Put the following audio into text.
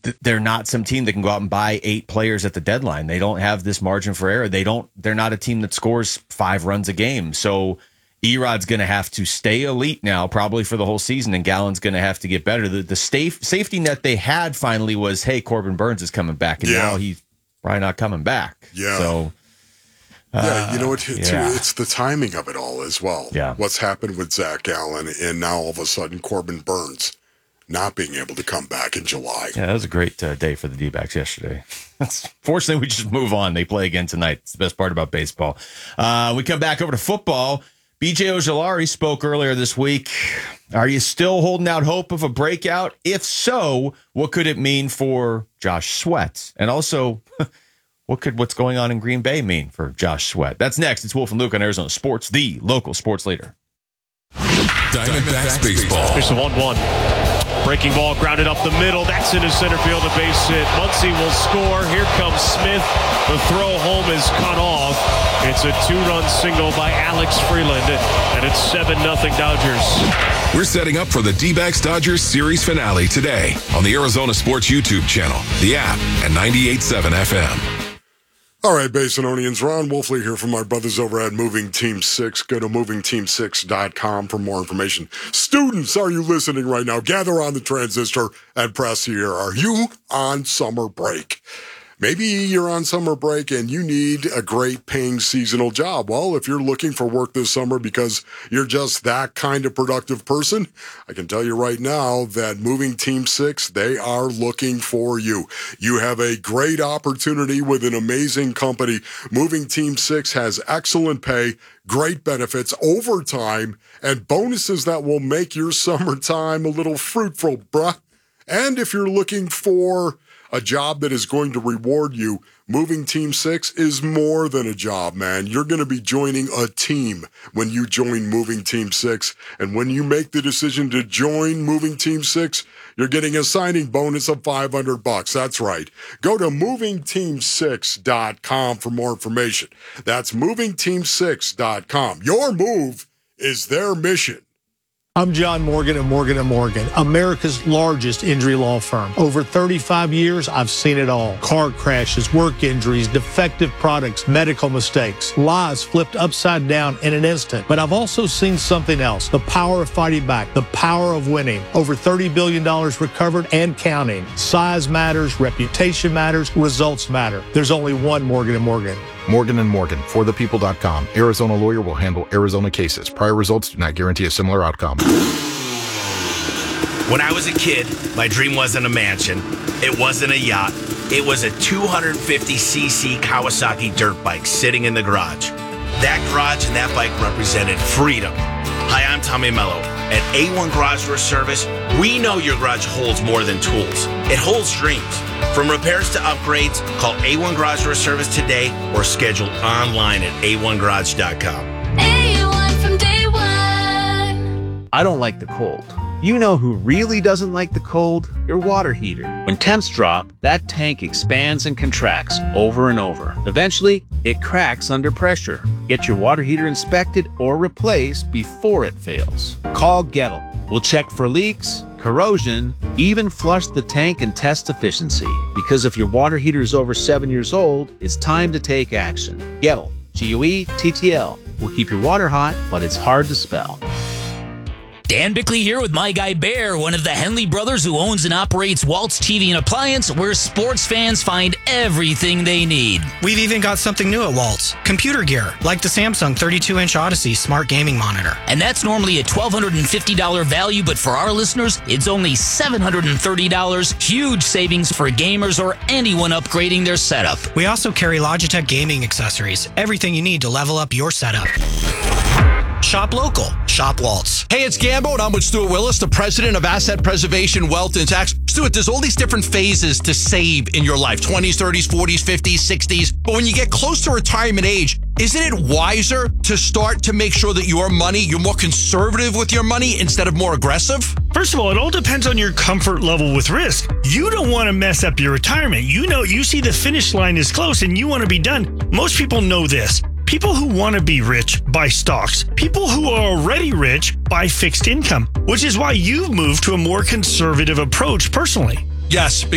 they're not some team that can go out and buy 8 players at the deadline. They don't have this margin for error. They're not a team that scores 5 runs a game. So Erod's going to have to stay elite now, probably for the whole season, and Gallen's going to have to get better. The safety net they had finally was, hey, Corbin Burns is coming back, and now he's probably not coming back. Yeah. So, you know what? It's the timing of it all as well. Yeah. What's happened with Zach Gallen, and now all of a sudden Corbin Burns not being able to come back in July. Yeah, that was a great day for the D-backs yesterday. Fortunately, we just move on. They play again tonight. It's the best part about baseball. We come back over to football. B.J. Ojulari spoke earlier this week. Are you still holding out hope of a breakout? If so, what could it mean for Josh Sweat? And also, what's going on in Green Bay mean for Josh Sweat? That's next. It's Wolf and Luke on Arizona Sports, the local sports leader. Diamondbacks baseball. Here's the 1-1. Breaking ball grounded up the middle. That's into center field. A base hit. Muncy will score. Here comes Smith. The throw home is cut off. It's a 2-run single by Alex Freeland, and it's 7-0 Dodgers. We're setting up for the D-backs Dodgers series finale today on the Arizona Sports YouTube channel, the app, and 98.7 FM. All right, Basinonians, Ron Wolfley here from our brothers over at Moving Team 6. Go to movingteam6.com for more information. Students, are you listening right now? Gather on the transistor and press here. Are you on summer break? Maybe you're on summer break and you need a great paying seasonal job. Well, if you're looking for work this summer because you're just that kind of productive person, I can tell you right now that Moving Team 6, they are looking for you. You have a great opportunity with an amazing company. Moving Team 6 has excellent pay, great benefits, overtime, and bonuses that will make your summertime a little fruitful, bruh. And if you're looking for a job that is going to reward you, Moving Team 6 is more than a job, man. You're going to be joining a team when you join Moving Team 6. And when you make the decision to join Moving Team 6, you're getting a signing bonus of $500. That's right. Go to movingteam6.com for more information. That's movingteam6.com. Your move is their mission. I'm John Morgan of Morgan & Morgan, America's largest injury law firm. Over 35 years, I've seen it all. Car crashes, work injuries, defective products, medical mistakes, lives flipped upside down in an instant. But I've also seen something else, the power of fighting back, the power of winning. Over $30 billion recovered and counting. Size matters, reputation matters, results matter. There's only one Morgan & Morgan. Morgan & Morgan, forthepeople.com. Arizona lawyer will handle Arizona cases. Prior results do not guarantee a similar outcome. When I was a kid, my dream wasn't a mansion. It wasn't a yacht. It was a 250cc Kawasaki dirt bike sitting in the garage. That garage and that bike represented freedom. Hi, I'm Tommy Mello. At A1 Garage Door Service, we know your garage holds more than tools. It holds dreams. From repairs to upgrades, call A1 Garage Door Service today or schedule online at a1garage.com. A1 from day one. I don't like the cold. You know who really doesn't like the cold? Your water heater. When temps drop, that tank expands and contracts over and over. Eventually, it cracks under pressure. Get your water heater inspected or replaced before it fails. Call Gettle. We'll check for leaks, corrosion, even flush the tank and test efficiency. Because if your water heater is over 7 years old, it's time to take action. Gettle. G-U-E-T-T-L. Will keep your water hot, but it's hard to spell. Dan Bickley here with My Guy Bear, one of the Henley brothers who owns and operates Waltz TV and Appliance, where sports fans find everything they need. We've even got something new at Waltz. Computer gear, like the Samsung 32-inch Odyssey smart gaming monitor. And that's normally a $1,250 value, but for our listeners, it's only $730. Huge savings for gamers or anyone upgrading their setup. We also carry Logitech gaming accessories. Everything you need to level up your setup. Shop local. Shop Waltz. Hey, it's Gambo, and I'm with Stuart Willis, the president of Asset Preservation, Wealth, and Tax. Stuart, there's all these different phases to save in your life, 20s, 30s, 40s, 50s, 60s. But when you get close to retirement age, isn't it wiser to start to make sure that you're more conservative with your money instead of more aggressive? First of all, it all depends on your comfort level with risk. You don't want to mess up your retirement. You see the finish line is close and you want to be done. Most people know this. People who want to be rich buy stocks. People who are already rich buy fixed income, which is why you've moved to a more conservative approach personally. Yes,